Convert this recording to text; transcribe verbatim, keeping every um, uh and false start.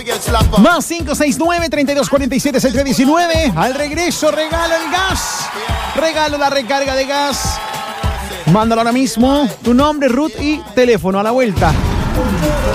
Más cinco seis nueve, treinta y dos cuarenta y siete, setenta y diecinueve. Al regreso regalo el gas. Regalo la recarga de gas. Mándalo ahora mismo. Tu nombre, Ruth y teléfono a la vuelta.